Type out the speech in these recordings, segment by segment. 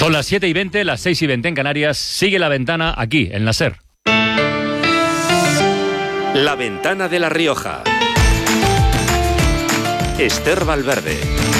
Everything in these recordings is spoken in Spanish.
Son las 7:20, las 6:20 en Canarias. Sigue La Ventana aquí, en la SER. La Ventana de La Rioja. Esther Valverde.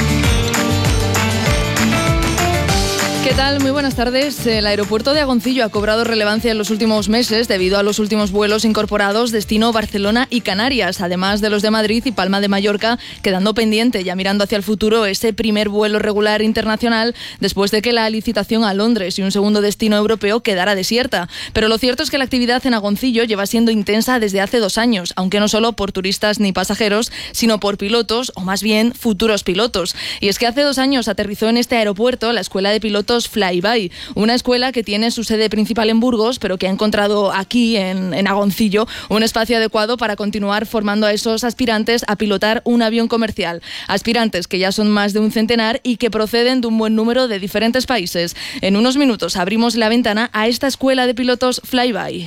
¿Qué tal? Muy buenas tardes. El aeropuerto de Agoncillo ha cobrado relevancia en los últimos meses debido a los últimos vuelos incorporados destino Barcelona y Canarias, además de los de Madrid y Palma de Mallorca, quedando pendiente, ya mirando hacia el futuro, ese primer vuelo regular internacional después de que la licitación a Londres y un segundo destino europeo quedara desierta. Pero lo cierto es que la actividad en Agoncillo lleva siendo intensa desde hace 2 años, aunque no solo por turistas ni pasajeros, sino por pilotos, o más bien futuros pilotos. Y es que hace 2 años aterrizó en este aeropuerto la Escuela de Pilotos Flyby, una escuela que tiene su sede principal en Burgos, pero que ha encontrado aquí, en Agoncillo, un espacio adecuado para continuar formando a esos aspirantes a pilotar un avión comercial. Aspirantes que ya son más de un centenar y que proceden de un buen número de diferentes países. En unos minutos abrimos la ventana a esta Escuela de Pilotos Flyby.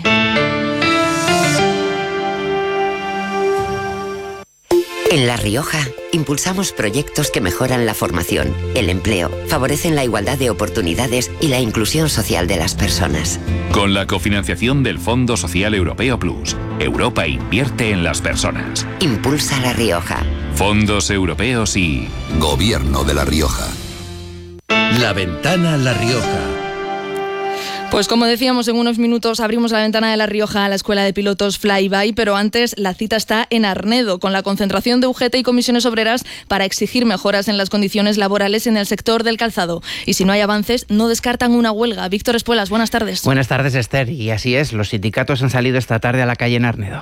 En La Rioja, impulsamos proyectos que mejoran la formación, el empleo, favorecen la igualdad de oportunidades y la inclusión social de las personas. Con la cofinanciación del Fondo Social Europeo Plus, Europa invierte en las personas. Impulsa La Rioja. Fondos europeos y Gobierno de La Rioja. La Ventana La Rioja. Pues como decíamos, en unos minutos abrimos la ventana de La Rioja a la Escuela de Pilotos Flyby, pero antes la cita está en Arnedo, con la concentración de UGT y comisiones obreras para exigir mejoras en las condiciones laborales en el sector del calzado. Y si no hay avances, no descartan una huelga. Víctor Espuelas, buenas tardes. Buenas tardes, Esther. Y así es, los sindicatos han salido esta tarde a la calle en Arnedo.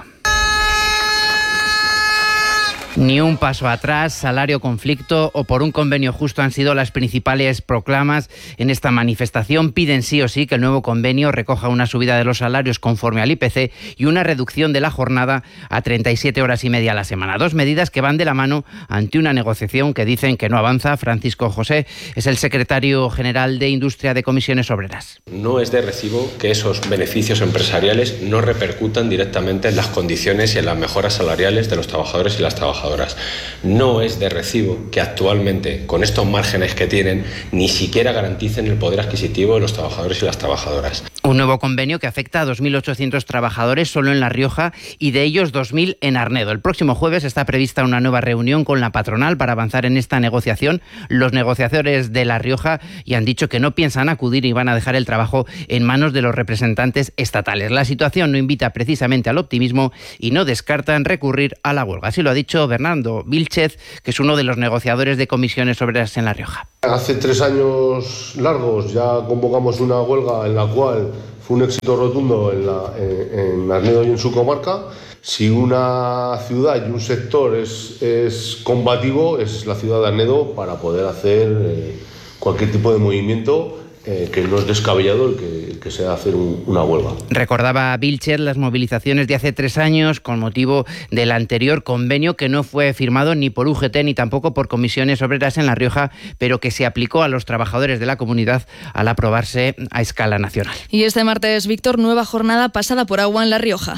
Ni un paso atrás, salario, conflicto o por un convenio justo han sido las principales proclamas en esta manifestación. Piden sí o sí que el nuevo convenio recoja una subida de los salarios conforme al IPC y una reducción de la jornada a 37 horas y media a la semana. 2 medidas que van de la mano ante una negociación que dicen que no avanza. Francisco José es el secretario general de Industria de Comisiones Obreras. No es de recibo que esos beneficios empresariales no repercutan directamente en las condiciones y en las mejoras salariales de los trabajadores y las trabajadoras. No es de recibo que actualmente, con estos márgenes que tienen, ni siquiera garanticen el poder adquisitivo de los trabajadores y las trabajadoras. Un nuevo convenio que afecta a 2.800 trabajadores solo en La Rioja y de ellos 2.000 en Arnedo. El próximo jueves está prevista una nueva reunión con la patronal para avanzar en esta negociación. Los negociadores de La Rioja ya han dicho que no piensan acudir y van a dejar el trabajo en manos de los representantes estatales. La situación no invita precisamente al optimismo y no descartan recurrir a la huelga. Así lo ha dicho Bernardo Vilchez, que es uno de los negociadores de comisiones obreras en La Rioja. Hace 3 años largos ya convocamos una huelga en la cual fue un éxito rotundo en Arnedo y en su comarca. Si una ciudad y un sector es combativo, es la ciudad de Arnedo para poder hacer cualquier tipo de movimiento que no es descabellado el que sea hacer una huelga. Recordaba Vilchez las movilizaciones de hace 3 años con motivo del anterior convenio que no fue firmado ni por UGT ni tampoco por comisiones obreras en La Rioja, pero que se aplicó a los trabajadores de la comunidad al aprobarse a escala nacional. Y este martes, Víctor, nueva jornada pasada por agua en La Rioja.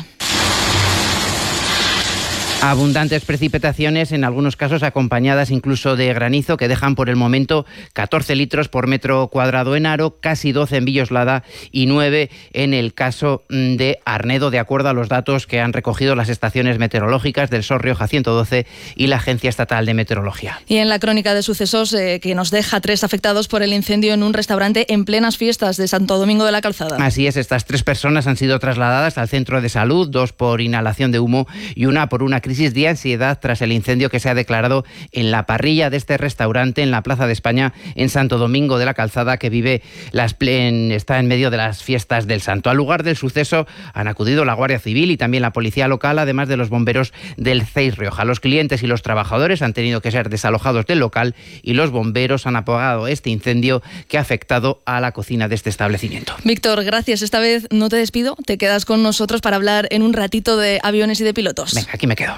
Abundantes precipitaciones, en algunos casos acompañadas incluso de granizo, que dejan por el momento 14 litros por metro cuadrado en Haro, casi 12 en Villoslada y 9 en el caso de Arnedo, de acuerdo a los datos que han recogido las estaciones meteorológicas del SOR Rioja 112 y la Agencia Estatal de Meteorología. Y en la crónica de sucesos que nos deja 3 afectados por el incendio en un restaurante en plenas fiestas de Santo Domingo de la Calzada. Así es, estas 3 personas han sido trasladadas al centro de salud, 2 por inhalación de humo y una por una crisis de ansiedad tras el incendio que se ha declarado en la parrilla de este restaurante en la Plaza de España en Santo Domingo de la Calzada, que está en medio de las fiestas del Santo. Al lugar del suceso han acudido la Guardia Civil y también la Policía Local, además de los bomberos del CEIS Rioja. Los clientes y los trabajadores han tenido que ser desalojados del local y los bomberos han apagado este incendio que ha afectado a la cocina de este establecimiento. Víctor, gracias. Esta vez no te despido, te quedas con nosotros para hablar en un ratito de aviones y de pilotos. Venga, aquí me quedo.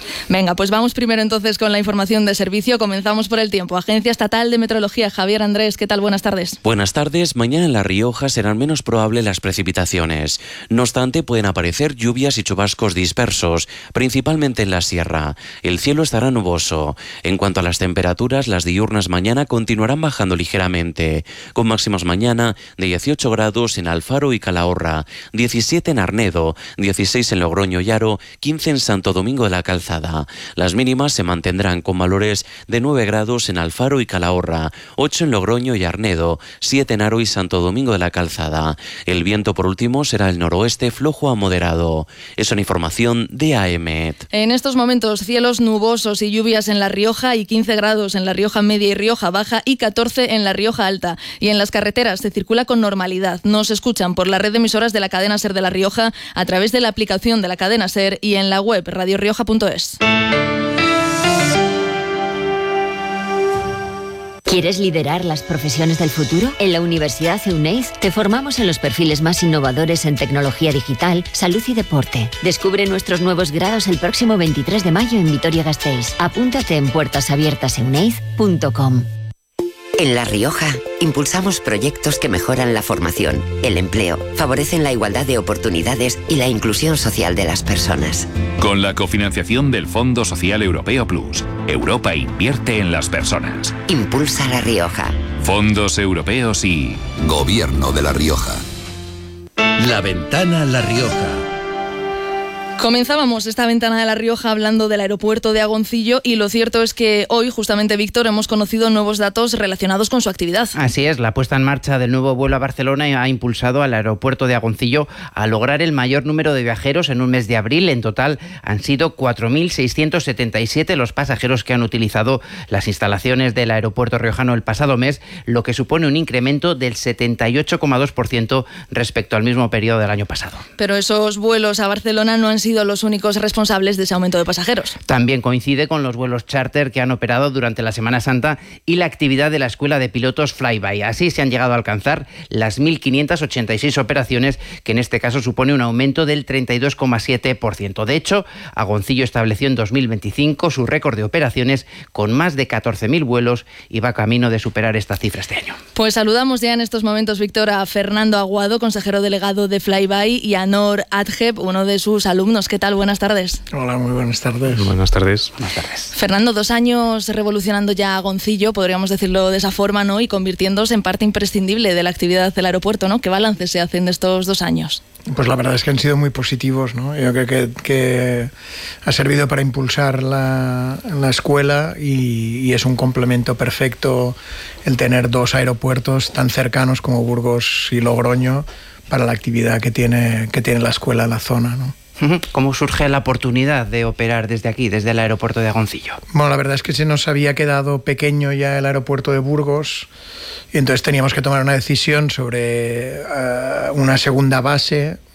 Venga, pues vamos primero entonces con la información de servicio. Comenzamos por el tiempo. Agencia Estatal de Meteorología, Javier Andrés, ¿qué tal? Buenas tardes. Buenas tardes. Mañana en La Rioja serán menos probables las precipitaciones. No obstante, pueden aparecer lluvias y chubascos dispersos, principalmente en la sierra. El cielo estará nuboso. En cuanto a las temperaturas, las diurnas mañana continuarán bajando ligeramente, con máximos mañana de 18 grados en Alfaro y Calahorra, 17 en Arnedo, 16 en Logroño y Haro, 15 en Santo Domingo de la Calzada. Las mínimas se mantendrán con valores de 9 grados en Alfaro y Calahorra, 8 en Logroño y Arnedo, 7 en Haro y Santo Domingo de la Calzada. El viento, por último, será el noroeste flojo a moderado. Es una información de AEMET. En estos momentos, cielos nubosos y lluvias en La Rioja y 15 grados en La Rioja Media y Rioja Baja y 14 en La Rioja Alta. Y en las carreteras se circula con normalidad. Nos escuchan por la red de emisoras de la cadena SER de La Rioja a través de la aplicación de la cadena SER y en la web radiorioja.es. ¿Quieres liderar las profesiones del futuro? En la Universidad Euneiz te formamos en los perfiles más innovadores en tecnología digital, salud y deporte. Descubre nuestros nuevos grados el próximo 23 de mayo en Vitoria-Gasteiz. Apúntate en puertasabiertaseuneiz.com. En La Rioja, impulsamos proyectos que mejoran la formación, el empleo, favorecen la igualdad de oportunidades y la inclusión social de las personas. Con la cofinanciación del Fondo Social Europeo Plus, Europa invierte en las personas. Impulsa La Rioja. Fondos europeos y Gobierno de La Rioja. La Ventana La Rioja. Comenzábamos esta ventana de La Rioja hablando del aeropuerto de Agoncillo y lo cierto es que hoy, justamente, Víctor, hemos conocido nuevos datos relacionados con su actividad. Así es, la puesta en marcha del nuevo vuelo a Barcelona ha impulsado al aeropuerto de Agoncillo a lograr el mayor número de viajeros en un mes de abril. En total han sido 4.677 los pasajeros que han utilizado las instalaciones del aeropuerto riojano el pasado mes, lo que supone un incremento del 78,2% respecto al mismo periodo del año pasado. Pero esos vuelos a Barcelona no han sido los únicos responsables de ese aumento de pasajeros. También coincide con los vuelos charter que han operado durante la Semana Santa y la actividad de la Escuela de Pilotos Flyby. Así se han llegado a alcanzar las 1.586 operaciones, que en este caso supone un aumento del 32,7%. De hecho, Agoncillo estableció en 2025 su récord de operaciones con más de 14.000 vuelos y va camino de superar esta cifra este año. Pues saludamos ya en estos momentos, Víctor, a Fernando Aguado, consejero delegado de Flyby, y a Nor Adjeb, uno de sus alumnos. ¿Qué tal? Buenas tardes. Hola, muy buenas tardes. Buenas tardes. Buenas tardes. Fernando, 2 años revolucionando ya Agoncillo, podríamos decirlo de esa forma, ¿no? Y convirtiéndose en parte imprescindible de la actividad del aeropuerto, ¿no? ¿Qué balance se hacen de estos 2 años? Pues la verdad es que han sido muy positivos, ¿no? Yo creo que ha servido para impulsar la escuela y es un complemento perfecto el tener 2 aeropuertos tan cercanos como Burgos y Logroño para la actividad que tiene la escuela en la zona, ¿no? ¿Cómo surge la oportunidad de operar desde aquí, desde el aeropuerto de Agoncillo? Bueno, la verdad es que se nos había quedado pequeño ya el aeropuerto de Burgos y entonces teníamos que tomar una decisión sobre una segunda base